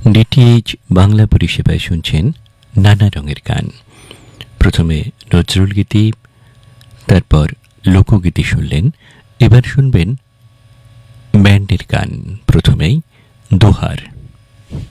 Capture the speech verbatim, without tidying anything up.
DTH Bangla পরিষেবায় শুনছেন নানা রঙের গান। প্রথমে নজরুল গীতি, তারপর লোকগীতি শুনলেন। এবার শুনবেন ব্যান্ডের গান। প্রথমেই দোহার।